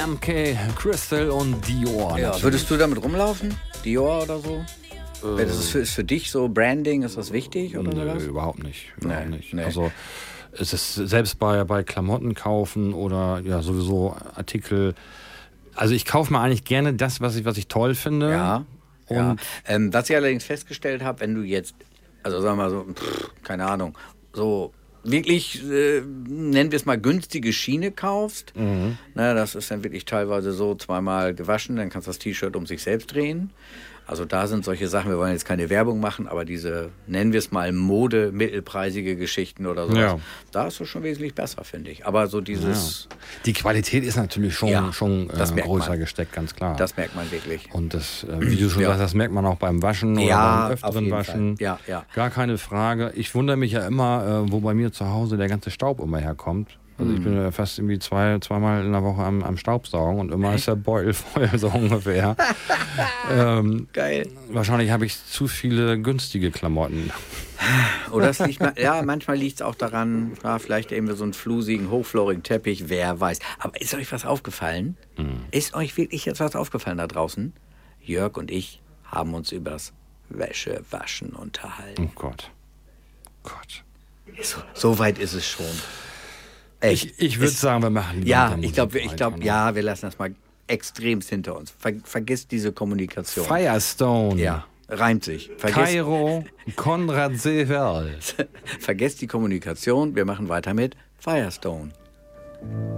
MK, Crystal und Dior. Ja, würdest du damit rumlaufen? Dior oder so? Das ist für dich so Branding, ist das wichtig? Oder Nö, sowas? überhaupt nicht. Nee. Also es ist selbst bei Klamotten kaufen oder ja sowieso Artikel. Also ich kaufe mir eigentlich gerne das, was ich toll finde. Ja. Und was ich allerdings festgestellt habe, wenn du jetzt, also sagen wir mal so, keine Ahnung, so wirklich, nennen wir es mal, günstige Schiene kaufst, das ist dann wirklich teilweise so zweimal gewaschen, dann kannst du das T-Shirt um sich selbst drehen. Also da sind solche Sachen, wir wollen jetzt keine Werbung machen, aber diese, nennen wir es mal, Mode, mittelpreisige Geschichten oder sowas, Ja. da ist es schon wesentlich besser, finde ich. Aber so dieses... die Qualität ist natürlich schon das merkt größer man. gesteckt, ganz klar. Das merkt man wirklich. Und das, wie du schon sagst, das merkt man auch beim Waschen oder Ja, beim auf öfteren jeden Waschen. Fall. Ja. Gar keine Frage. Ich wundere mich ja immer, wo bei mir zu Hause der ganze Staub immer herkommt. Also ich bin ja fast irgendwie zweimal in der Woche am Staubsaugen und immer ist der Beutel voll, so ungefähr. Geil. Wahrscheinlich habe ich zu viele günstige Klamotten. Oder es liegt, manchmal liegt es auch daran, vielleicht irgendwie so einen flusigen, hochflorigen Teppich, wer weiß. Aber ist euch was aufgefallen? Ist euch wirklich jetzt was aufgefallen da draußen? Jörg und ich haben uns übers Wäschewaschen unterhalten. Oh Gott. So weit ist es schon. Echt. Ich würde sagen, wir machen lieber Ja, mit der ich glaube, Musik weiter, wir lassen das mal extremst hinter uns. Vergiss diese Kommunikation. Firestone. Ja, reimt sich. Kairo, Konrad Sewell. Vergesst die Kommunikation. Wir machen weiter mit Firestone.